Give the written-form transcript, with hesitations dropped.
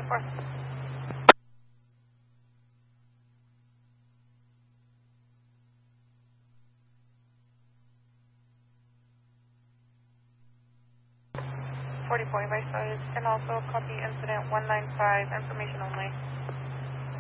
44. 44 advice, and also copy incident 195, information only.